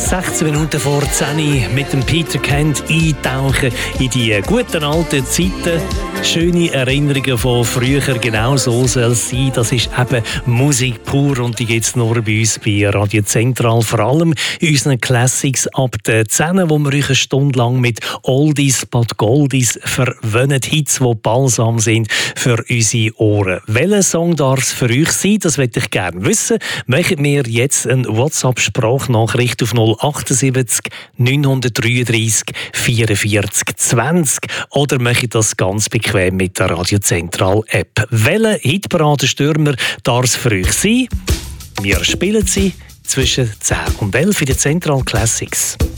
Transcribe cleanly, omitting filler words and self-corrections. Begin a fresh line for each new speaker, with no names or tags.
16 Minuten vor 10 mit dem Peter Kent eintauchen in die guten alten Zeiten. Schöne Erinnerungen von früher, genau so soll es sein. Das ist eben Musik pur und die gibt es nur bei uns bei Radio Zentral. Vor allem in unseren Classics ab der 10, wo wir euch eine Stunde lang mit Oldies but Goldies verwöhnen. Hits, die balsam sind für unsere Ohren. Welcher Song darf es für euch sein? Das möchte ich gerne wissen. Machen wir jetzt eine WhatsApp-Sprachnachricht auf 078 933 44 20 oder mache ich das ganz bequem mit der Radio Zentral App. Welcher Hitparadenstürmer darf es für euch sein? Wir spielen sie zwischen 10 und 11 in den Zentral Classics.